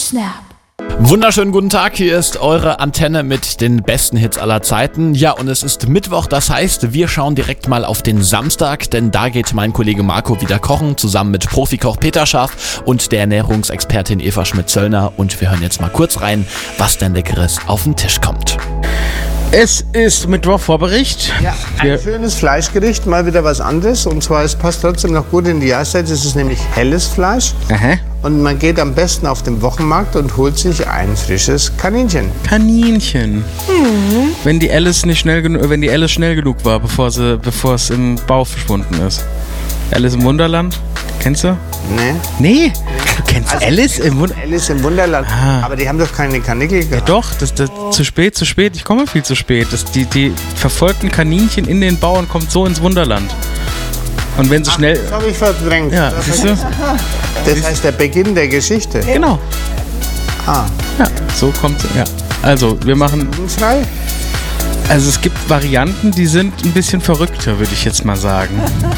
Snap. Wunderschönen guten Tag, hier ist eure Antenne mit den besten Hits aller Zeiten. Ja, und es ist Mittwoch, das heißt, wir schauen direkt mal auf den Samstag, denn da geht mein Kollege Marco wieder kochen, zusammen mit Profikoch Peter Scharf und der Ernährungsexpertin Eva Schmidt-Zöllner. Und wir hören jetzt mal kurz rein, was denn Leckeres auf den Tisch kommt. Es ist Mittwoch, Vorbericht. Ja, ein schönes Fleischgericht, mal wieder was anderes. Und zwar, es passt trotzdem noch gut in die Jahreszeit. Es ist nämlich helles Fleisch. Aha. Und man geht am besten auf den Wochenmarkt und holt sich ein frisches Kaninchen. Kaninchen. Wenn die Alice schnell genug war, bevor es im Bauch verschwunden ist. Alice im Wunderland? Kennst du? Nee? Du kennst Alice im Wunderland? Alice im Wunderland. Aber die haben doch keine Kanickel gehabt. Ja doch, das zu spät. Ich komme viel zu spät. Die verfolgten Kaninchen in den Bau und kommt so ins Wunderland. Und wenn sie schnell... Das habe ich verdrängt. Ja, siehst du? Das heißt der Beginn der Geschichte. Genau. Ah. Ja, so kommt ja. Also, wir machen... Frei? Also es gibt Varianten, die sind ein bisschen verrückter, würde ich jetzt mal sagen.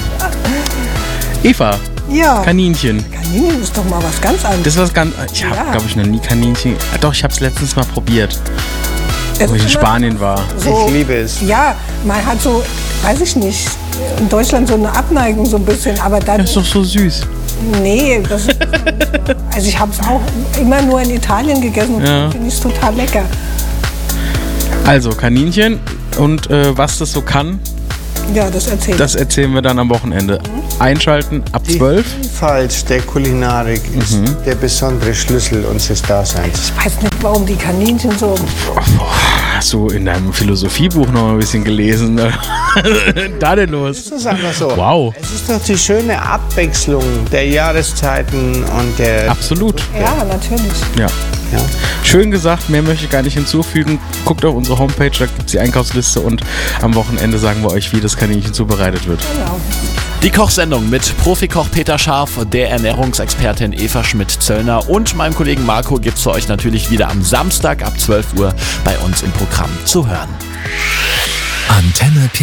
Eva, Ja, Kaninchen. Kaninchen ist doch mal was ganz anderes. Das ist was ganz... Ich habe, glaube ich, noch nie Kaninchen... Doch, ich habe es letztens mal probiert, wo ich in Spanien war. So, Ich liebe es. ja, man hat so, weiß ich nicht, in Deutschland so eine Abneigung so ein bisschen, aber dann... Das ist doch so süß. Nee, das ist, also ich habe es auch immer nur in Italien gegessen und Ja. finde ich es total lecker. Also, Kaninchen und was das so kann, Ja, das erzähle das erzählen wir dann am Wochenende. Einschalten ab Die 12. Vielfalt der Kulinarik ist der besondere Schlüssel unseres Daseins. ich. Weiß nicht, warum die Kaninchen so... Hast du in deinem Philosophiebuch noch mal ein bisschen gelesen? Da denn los? Das ist einfach so. Wow. Es ist doch die schöne Abwechslung der Jahreszeiten und der... Absolut. Ja, natürlich. Ja. Ja. Schön gesagt, mehr möchte ich gar nicht hinzufügen. Guckt auf unsere Homepage, da gibt es die Einkaufsliste und am Wochenende sagen wir euch, wie das Kaninchen zubereitet wird. Genau. Die Kochsendung mit Profikoch Peter Scharf, der Ernährungsexpertin Eva Schmidt-Zöllner und meinem Kollegen Marco gibt's für euch natürlich wieder am Samstag ab 12 Uhr bei uns im Programm zu hören. Antenne